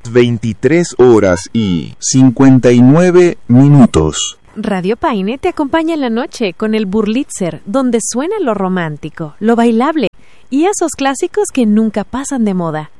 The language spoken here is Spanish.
las 23 horas y 59 minutos. Radio Paine te acompaña en la noche con el Burlitzer, donde suena lo romántico, lo bailable y esos clásicos que nunca pasan de moda.